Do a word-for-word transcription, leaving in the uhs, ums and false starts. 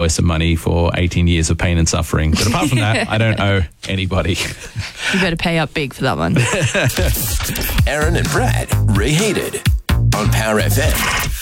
her some money for eighteen years of pain and suffering. But apart from that, I don't owe anybody. You better pay up big for that one. Aaron and Brad, Reheated on Power F M.